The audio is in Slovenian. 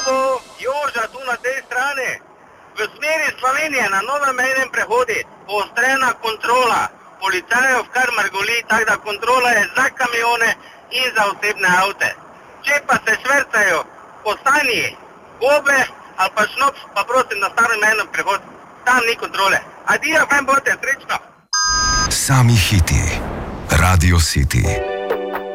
tabo Joža tu na tej strani. V smeri Slovenije na novem mejnem prehodi poostrena kontrola policajev, kar mrgoli, tako da kontrola je za kamione in za osebne avte. Če pa se švercajo po stanji gobe ali pa šnops, pa prosim na starem mejnem prehod, tam ni kontrole. Adijo, fajn bote, srečno. Sami hiti. Radio City.